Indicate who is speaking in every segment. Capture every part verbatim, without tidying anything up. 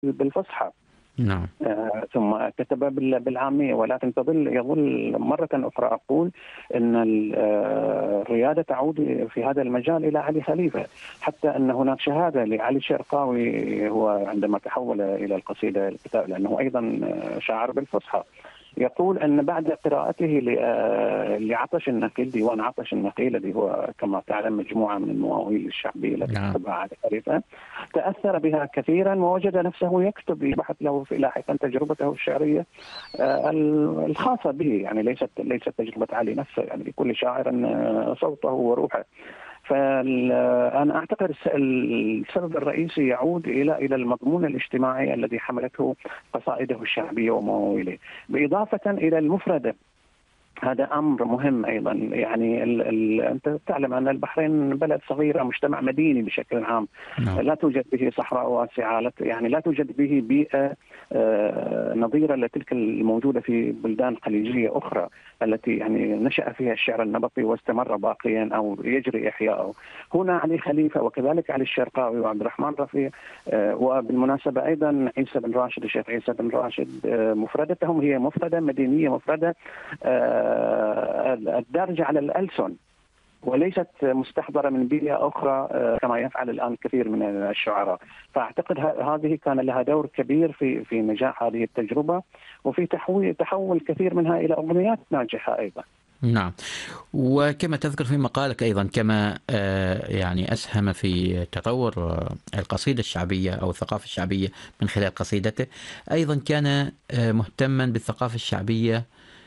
Speaker 1: بالفصحى.
Speaker 2: نعم.
Speaker 1: آه ثم كتب بالعامية، ولكن تظل يظل مرة أخرى أقول أن الريادة تعود في هذا المجال إلى علي خليفة، حتى أن هناك شهادة لعلي الشرقاوي هو عندما تحول إلى القصيدة الكتاب، لأنه أيضا شاعر بالفصحى، يقول أن بعد قراءته لعطش النخيل، ديوان عطش النخيل الذي هو كما تعلم مجموعة من المواويل الشعبية التي كتبها علي خليفة، تأثر بها كثيرا ووجد نفسه يكتب، يبحث له في لاحقا تجربته الشعرية الخاصة به، يعني ليست ليست تجربة علي نفسه، يعني لكل شاعر صوته وروحه. فأنا أعتقد السبب الرئيسي يعود إلى إلى المضمون الاجتماعي الذي حملته قصائده الشعبية ومواويله، بالإضافة إلى المفردة. هذا أمر مهم أيضا، يعني ال ال أنت تعلم أن البحرين بلد صغيرة، مجتمع مديني بشكل عام،
Speaker 2: نعم.
Speaker 1: لا توجد به صحراء واسعة، يعني لا توجد به بيئة آه نظيرة لتلك الموجودة في بلدان خليجية أخرى التي يعني نشأ فيها الشعر النبطي واستمر باقيا أو يجري إحياءه. هنا علي خليفة وكذلك علي الشرقاوي وعبد الرحمن رفيع، آه وبالمناسبة أيضا عيسى بن راشد، الشيخ عيسى بن راشد، آه مفردتهم هي مفردة مدينية، مفردة آه الدارجة على الألسن، وليست مستحضرة من بيئة أخرى كما يفعل الآن كثير من الشعراء. فأعتقد هذه كان لها دور كبير في في نجاح هذه التجربة، وفي تحويل تحول كثير منها إلى أغنيات ناجحة أيضا.
Speaker 2: نعم. وكما تذكر في مقالك أيضا، كما يعني أسهم في تطور القصيدة الشعبية أو الثقافة الشعبية من خلال قصيدته، أيضا كان مهتما بالثقافة الشعبية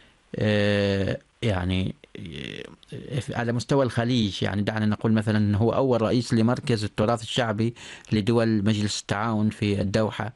Speaker 2: يعني على مستوى الخليج. يعني دعنا نقول مثلا أنه هو أول رئيس لمركز التراث الشعبي لدول مجلس التعاون في الدوحة،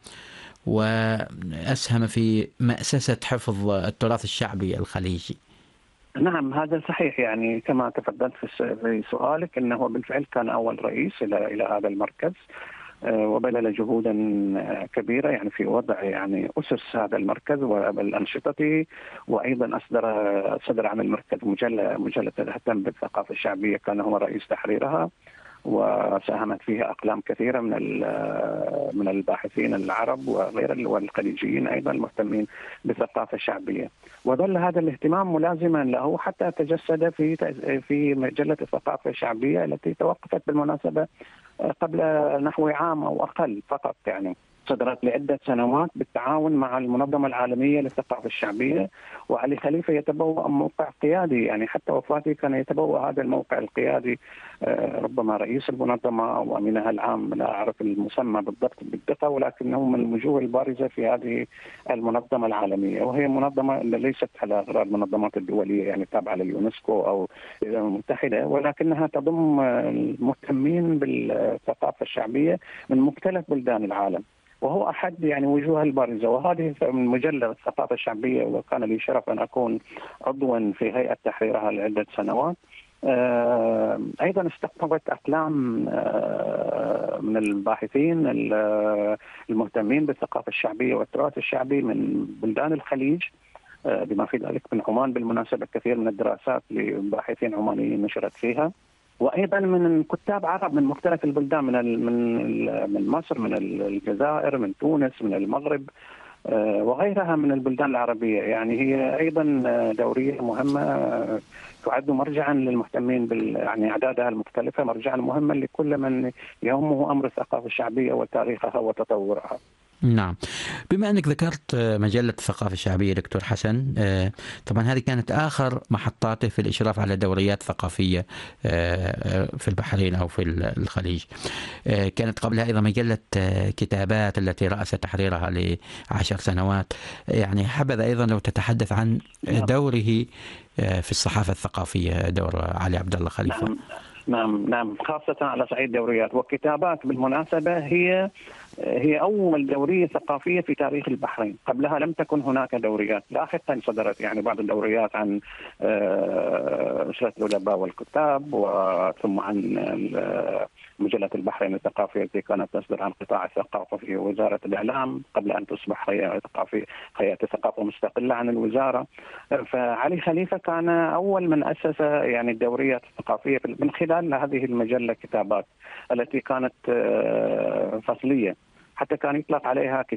Speaker 2: وأسهم في مأسسة حفظ التراث الشعبي الخليجي.
Speaker 1: نعم هذا صحيح، يعني كما تفضلت في سؤالك أنه بالفعل كان أول رئيس إلى إلى هذا المركز، وبذل جهودا كبيرة يعني في وضع يعني أسس هذا المركز وبالأنشطته، وأيضا أصدر صدر عن المركز مجلة مجلة تهتم بالثقافة الشعبية، كان هو رئيس تحريرها، وساهمت فيها أقلام كثيرة من من الباحثين العرب وغير والخليجيين أيضا المهتمين بالثقافة الشعبية، وظل هذا الاهتمام ملازما له حتى تجسد في في مجلة الثقافة الشعبية التي توقفت بالمناسبة قبل نحو عام أو أقل فقط، يعني صدرت لعدة سنوات بالتعاون مع المنظمة العالمية للثقافة الشعبية، وعلي خليفة يتبوأ موقع قيادي، يعني حتى وفاته كان يتبوأ هذا الموقع القيادي، ربما رئيس المنظمة أو أمينها العام، لا أعرف المسمى بالضبط بالدقة، ولكنه من الوجوه البارزة في هذه المنظمة العالمية، وهي منظمة ليست على غرار المنظمات الدولية يعني تابعة لليونسكو أو الأمم المتحدة، ولكنها تضم المهتمين بالثقافة الشعبية من مختلف بلدان العالم، وهو أحد يعني وجوه البارزة. وهذه من مجلة الثقافة الشعبية، وكان لي شرف أن أكون عضوا في هيئة تحريرها لعدة سنوات. أيضا استقطبت أقلام من الباحثين المهتمين بالثقافة الشعبية والتراث الشعبي من بلدان الخليج، بما في ذلك من عمان بالمناسبة كثير من الدراسات لباحثين عمانيين نشرت فيها، وايضا من كتاب عرب من مختلف البلدان، من من من مصر، من الجزائر، من تونس، من المغرب وغيرها من البلدان العربيه. يعني هي ايضا دوريه مهمه تعد مرجعا للمهتمين بال يعني اعدادها المختلفه مرجعا مهما لكل من يهمه امر الثقافه الشعبيه وتاريخها وتطورها.
Speaker 2: نعم. بما أنك ذكرت مجلة الثقافة الشعبية دكتور حسن، طبعا هذه كانت آخر محطاته في الإشراف على دوريات ثقافية في البحرين أو في الخليج. كانت قبلها أيضا مجلة كتابات التي رأس تحريرها لعشر سنوات. يعني حبذا أيضا لو تتحدث عن دوره في الصحافة الثقافية، دور علي عبد الله خليفة.
Speaker 1: نعم نعم نعم خاصة على صعيد دوريات وكتابات. بالمناسبة هي هي أول دورية ثقافية في تاريخ البحرين، قبلها لم تكن هناك دوريات، لاحقا صدرت يعني بعض الدوريات عن نشرة الأدباء والكتاب، وثم عن مجلة البحرين الثقافية التي كانت تصدر عن قطاع الثقافة في وزارة الإعلام قبل أن تصبح هيئة ثقافية هيئة ثقافة مستقلة عن الوزارة. فعلي خليفة كان أول من أسس يعني الدوريات الثقافية من خلال هذه المجلة كتابات التي كانت فصلية. حتى كان يطلق عليها